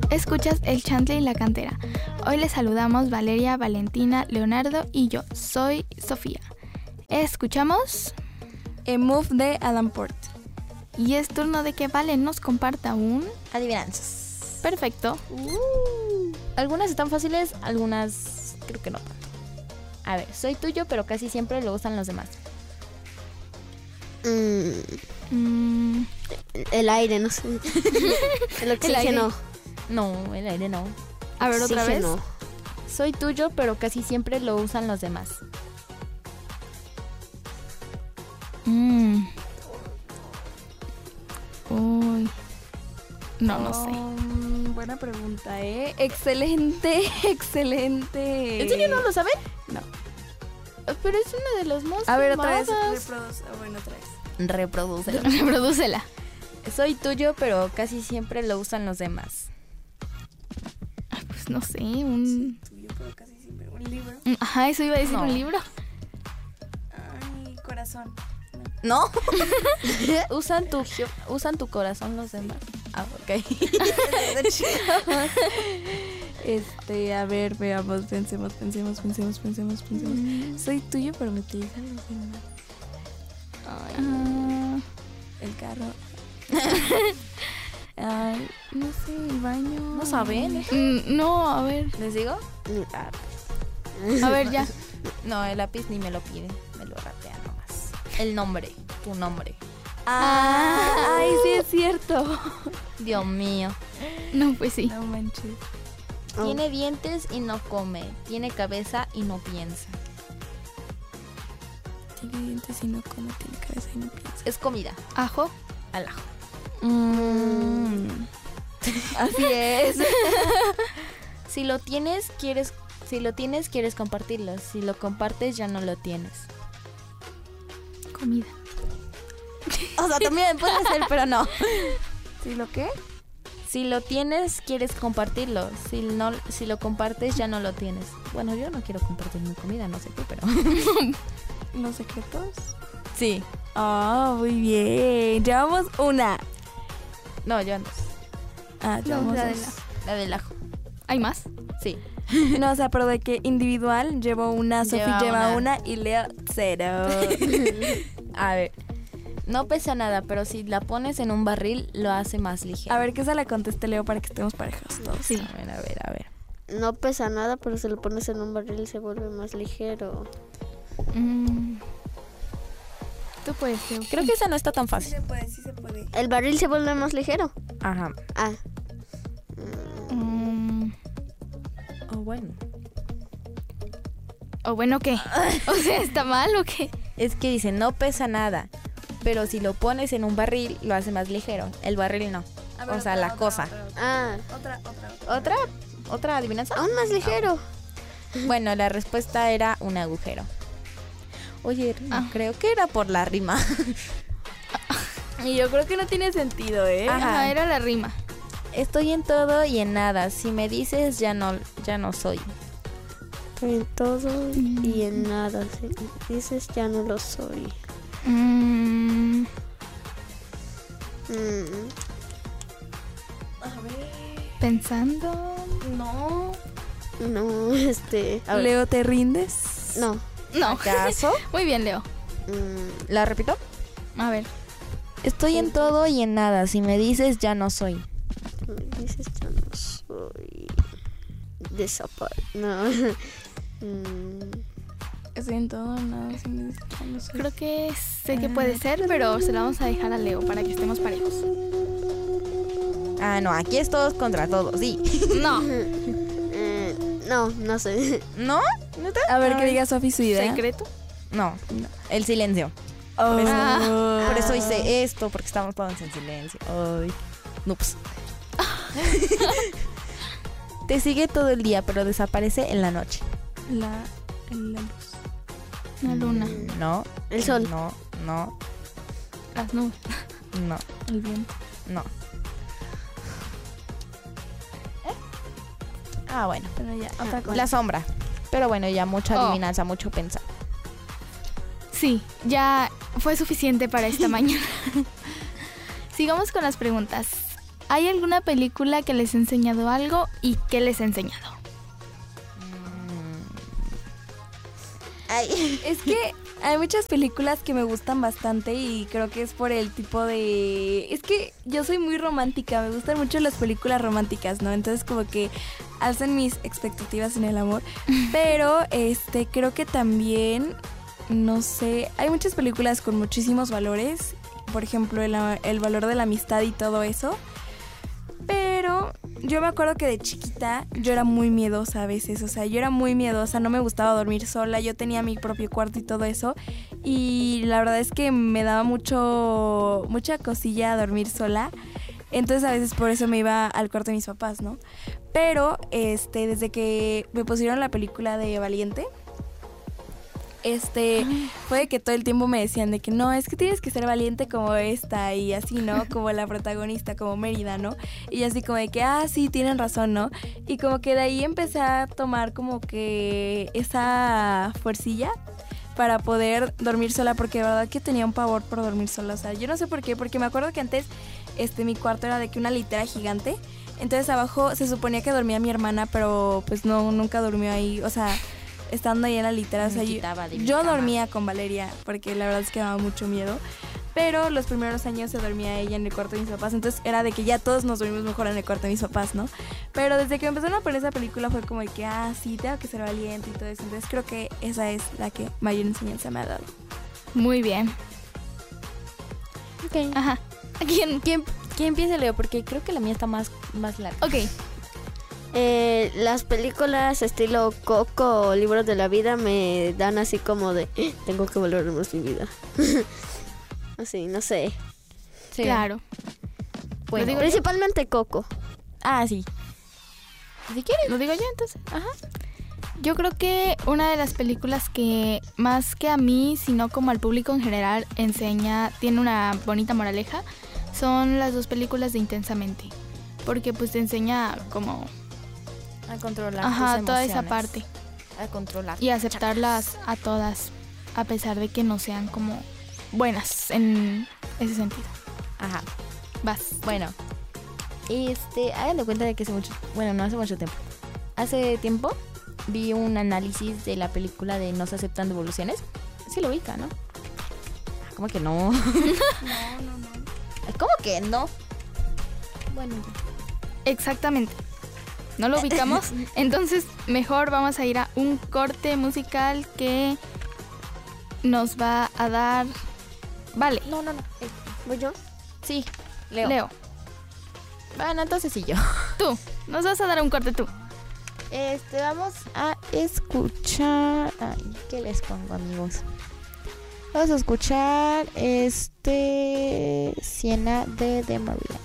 Escuchas El Chantle y la Cantera. Hoy les saludamos Valeria, Valentina, Leonardo y yo. Soy Sofía. Escuchamos A Move de Alan Port. y es turno de que Valen nos comparta un... Adivinanzas. Perfecto. Algunas están fáciles, algunas creo que no tanto. A ver, soy tuyo, pero casi siempre lo usan los demás. Mm, El aire, no sé. El oxígeno. No, el aire no. a ver, otra vez. Oxígeno. Soy tuyo, pero casi siempre lo usan los demás. Uy. No sé. Buena pregunta, ¿eh? Excelente. ¿En serio no lo saben? No. Pero es una de las más A ver, otra vez. fumadas. Bueno, otra vez. Reprodúcelo. Reprodúcela. Soy tuyo, pero casi siempre lo usan los demás. Ay, pues no sé, un... Tuyo, pero casi siempre. Un libro. Ajá, eso iba a decir, No. un libro. Ay, corazón. ¿No? usan tu corazón los demás. Ah, ok. A ver, veamos, pensemos. Soy tuyo, pero me utilizan los demás. Ay, el carro. Ay, no sé, el baño. ¿No saben? No, a ver. ¿Les digo? A ver, ya. No, el lápiz ni me lo pide. Me lo ratea nomás. El nombre. Tu nombre. Ay, sí es cierto. Dios mío. No, pues sí. No manches. Tiene dientes y no come. Tiene cabeza y no piensa. Tiene dientes y no come, tiene cabeza y no piensa. Es comida. Ajo. Al ajo. Así es. Si lo tienes, quieres compartirlo. Si lo compartes, ya no lo tienes. Comida. O sea, también puede ser, pero no. ¿Sí lo qué? Si lo tienes, quieres compartirlo. Si lo compartes, ya no lo tienes. Bueno, yo no quiero compartir mi comida, no sé tú, pero... ¿Los secretos? Sí. Ah, muy bien. Llevamos una. No, yo no. Ah, llevamos la de dos. La del ajo. ¿Hay más? Sí. No, o sea, pero de que individual llevo una, Sofi lleva una. una y Leo 0. A ver. No pesa nada, pero si la pones en un barril, lo hace más ligero. A ver, que esa la conteste Leo para que estemos parejos todos. Sí. A ver. No pesa nada, pero si lo pones en un barril se vuelve más ligero. Tú puedes, Leo. Creo que esa no está tan fácil. Sí se puede. ¿El barril se vuelve más ligero? Ajá. Ah. Oh, bueno. ¿O bueno qué? O sea, ¿está mal o qué? Es que dice, no pesa nada, pero si lo pones en un barril, lo hace más ligero. El barril no. O sea, la cosa. Ah. ¿Otra adivinanza? Aún más ligero. Bueno, la respuesta era un agujero. Oye, creo que era por la rima. Y yo creo que no tiene sentido, ¿eh? Ajá, era la rima. Estoy en todo y en nada. Si me dices, ya no soy. Estoy en todo y en nada. Si dices ya no lo soy. A ver. Pensando. No. No, a ver. Leo, ¿te rindes? No. No. ¿Acaso? Muy bien, Leo. ¿La repito? A ver. Estoy en todo y en nada. Si me dices, ya no soy. Me dices ya no soy. No. Estoy en todo, nada. Si me dices ya no soy. Creo que sé que puede ser, pero se la vamos a dejar a Leo para que estemos parejos. Ah, no, aquí es todos contra todos, sí. No. No sé. ¿No? ¿Neta? A ver, que diga Sofi su idea. ¿Secreto? No, el silencio. Oh. Por eso hice esto, porque estamos todos en silencio. Ay, nups. Te sigue todo el día, pero desaparece en la noche. La luz. La luna. No. El sol. No. Las nubes. No. El viento. No. Ah, bueno. Pero ya, otra cosa. La sombra. Pero bueno, ya mucha adivinanza, mucho pensar. Sí, ya fue suficiente para esta mañana. Sigamos con las preguntas. ¿hay alguna película que les ha enseñado algo y qué les ha enseñado? Es que hay muchas películas que me gustan bastante y creo que es por el tipo de... Es que yo soy muy romántica, me gustan mucho las películas románticas, ¿no? Entonces como que alzan mis expectativas en el amor. Pero creo que también, no sé, hay muchas películas con muchísimos valores. Por ejemplo, el valor de la amistad y todo eso. Pero yo me acuerdo que de chiquita yo era muy miedosa a veces, o sea, yo era muy miedosa, no me gustaba dormir sola, yo tenía mi propio cuarto y todo eso, y la verdad es que me daba mucha cosilla dormir sola, entonces a veces por eso me iba al cuarto de mis papás, ¿no? Pero desde que me pusieron la película de Valiente, fue que todo el tiempo me decían de que no, es que tienes que ser valiente como esta y así, ¿no? Como la protagonista, como Mérida, ¿no? Y así como de que, sí, tienen razón, ¿no? Y como que de ahí empecé a tomar como que esa fuercilla para poder dormir sola, porque de verdad que tenía un pavor por dormir sola, o sea, yo no sé por qué, porque me acuerdo que antes mi cuarto era de que una litera gigante, entonces abajo se suponía que dormía mi hermana, pero pues no, nunca durmió ahí, o sea, estando ahí en la litera, o sea, yo dormía con Valeria, porque la verdad es que daba mucho miedo, pero los primeros años se dormía ella en el cuarto de mis papás, entonces era de que ya todos nos dormimos mejor en el cuarto de mis papás, ¿no? Pero desde que empezaron a poner esa película fue como de que, sí, tengo que ser valiente y todo eso, entonces creo que esa es la que mayor enseñanza me ha dado. Muy bien. Ok. Ajá. ¿Quién empieza, Leo? Porque creo que la mía está más larga. Ok. Las películas estilo Coco o Libros de la Vida me dan así como de tengo que valorar más mi vida. Así, no sé. Sí. Claro. Bueno, Principalmente Coco. sí. Si quieres. ¿Lo digo yo entonces? Ajá. Yo creo que una de las películas que más que a mí, sino como al público en general, tiene una bonita moraleja, son las dos películas de Intensamente. Porque pues te enseña como... A controlar tus toda esa emociones. parte. A controlar. Y aceptarlas a todas, a pesar de que no sean como buenas en ese sentido. Ajá. Vas. Bueno, hagan de cuenta de que no hace mucho tiempo. Hace tiempo vi un análisis de la película de No se aceptan devoluciones. Sí lo ubica, ¿no? ¿Cómo que no? No. ¿Cómo que no? Bueno, Exactamente. ¿No lo ubicamos? Entonces mejor vamos a ir a un corte musical que nos va a dar... Vale. No. ¿Voy yo? Sí, Leo. Bueno, entonces sí yo. Tú. Nos vas a dar un corte tú. Vamos a escuchar... Ay, ¿qué les pongo, amigos? Vamos a escuchar Siena de María.